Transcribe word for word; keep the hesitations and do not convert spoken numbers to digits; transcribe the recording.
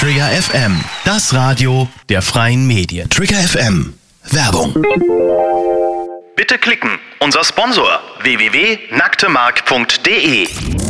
Trigger F M, das Radio der freien Medien. Trigger F M, Werbung. Bitte klicken, unser Sponsor w w w punkt nacktemark punkt de.